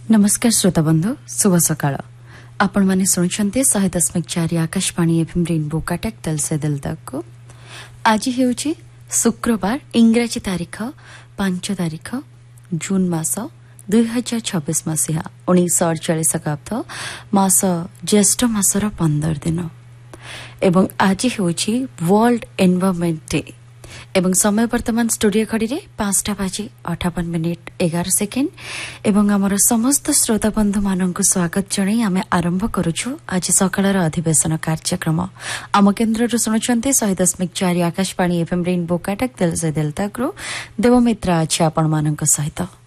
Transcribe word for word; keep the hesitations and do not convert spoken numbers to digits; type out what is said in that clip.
नमस्कार श्रोता बंधु शुभ सकाळ आपण माने सुनुछन्ते शहे दशमिक चार आकाशवाणी एफएम रेनबो कटक तल से दिल तक को आज हेउछि शुक्रवार इंग्रजी तारीख पांच तारीख जून मास दुई हजार छब्बीस मसीहा उन्नीस अड़चाश अब्द मास ज्येष्ठ मासर पंदर दिन एवं आज हेउछि वर्ल्ड एनवायरनमेंट डे एवं समय वर्तमान स्टूडियो खड़ी रे पांचटा बाजी अठावन मिनिट एगार सेकेंड एवं आमर समस्त श्रोता बंधु मानक स्वागत जणै आमे आरंभ करूछु आज सकाळर अधिवेशन कार्यक्रम आम केन्द्र शुणुछन्ते शहे दशमिक चार आकाशवाणी एफएम रेनबो कटक दिल से दिल तक देवमित्रा अछि आपण मानक सहित।